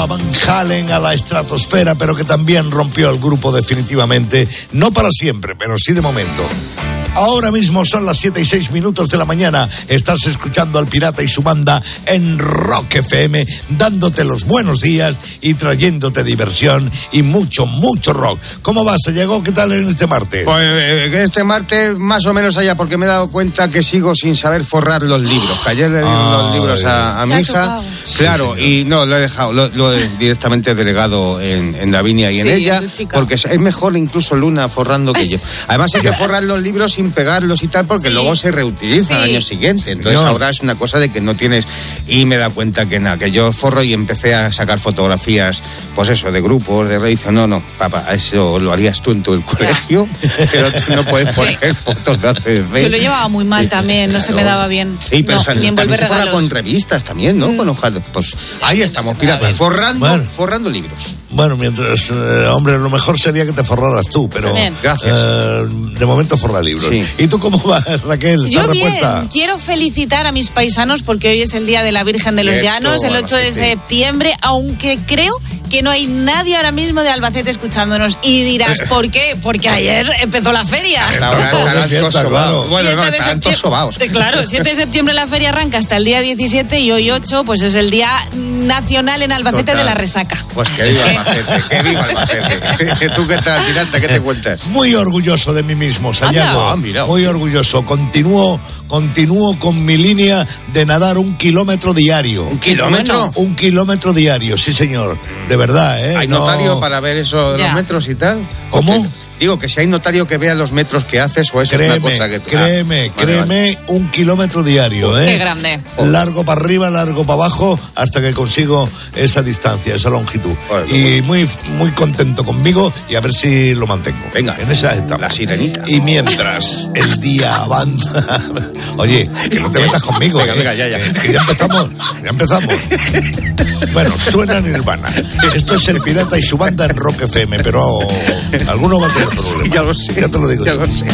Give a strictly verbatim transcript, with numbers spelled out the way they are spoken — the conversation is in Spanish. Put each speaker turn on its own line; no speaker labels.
a Van Halen a la estratosfera, pero que también rompió el grupo definitivamente, no para siempre, pero sí de momento. Ahora mismo son las siete y seis minutos de la mañana. Estás escuchando al Pirata y su banda en Rock F M, dándote los buenos días y trayéndote diversión y mucho, mucho rock. ¿Cómo vas? ¿Se llegó? ¿Qué tal en este martes?
Pues eh, este martes más o menos allá, porque me he dado cuenta que sigo sin saber forrar los libros. Que ayer le di
ah,
los libros a, a mi hija. Claro, sí, y no, lo he dejado, lo, lo he directamente delegado en, en Davinia y en sí, ella, porque es, es mejor incluso Luna forrando que yo. Además hay que forrar los libros sin pegarlos y tal, porque sí. luego se reutilizan sí. al año siguiente. Entonces no. ahora es una cosa de que no tienes... Y me da cuenta que nada, que yo forro y empecé a sacar fotografías, pues eso, de grupos, de redes. No, no, papá, eso lo harías tú en tu el colegio, pero tú no puedes poner sí. fotos de A C D.
Yo lo llevaba muy mal también, claro. no se me daba bien.
Sí, pero
no,
sal,
ni
también se forra
regalos.
con revistas también, ¿no? Mm. Con hojas, pues ahí estamos, piratas, forrando, bueno. forrando libros.
Bueno, mientras, eh, hombre, lo mejor sería que te forraras tú, pero...
Bien.
Gracias.
Eh, de momento forra libros. Sí. ¿Y tú cómo vas, Raquel?
Yo bien, quiero felicitar a mis paisanos porque hoy es el Día de la Virgen de los Cierto, Llanos, el ocho de septiembre, aunque creo que no hay nadie ahora mismo de Albacete escuchándonos. Y dirás, ¿por qué? Porque ayer empezó la feria.
Bueno, no, están todos sobaos.
Claro, siete de septiembre la feria arranca hasta el día diecisiete y hoy ocho, pues es el Día Nacional en Albacete Total. de la Resaca.
Pues que viva Albacete, que viva Albacete. ¿Tú qué tal, Pirata? ¿Qué te cuentas?
Muy orgulloso de mí mismo, Sayago. Ah, mira. Muy orgulloso. Continúo, continúo con mi línea de nadar un kilómetro diario.
¿Un kilómetro?
Bueno, un kilómetro diario, sí señor. De verdad, ¿eh?
¿Hay no... notario para ver eso de ya. los metros y tal?
¿Cómo?
Porque... Digo, que si hay notario que vea los metros que haces o eso
créeme,
es una cosa que...
Créeme, ah, créeme, vale, vale. un kilómetro diario, ¿eh?
Qué grande.
Largo para arriba, largo para abajo, hasta que consigo esa distancia, esa longitud. Bueno, y bueno. muy muy contento conmigo y a ver si lo mantengo.
Venga,
en esa etapa.
La sirenita.
Y mientras el día avanza... Oye, que no te metas conmigo.
Venga,
¿eh?
venga, ya, ya.
Que ya empezamos, ya empezamos. Bueno, suena Nirvana. Esto es el Pirata y su banda en Rock F M, pero alguno va a tener problemas.
Ya lo sé.
Ya te lo digo.
Ya
yo.
lo sé.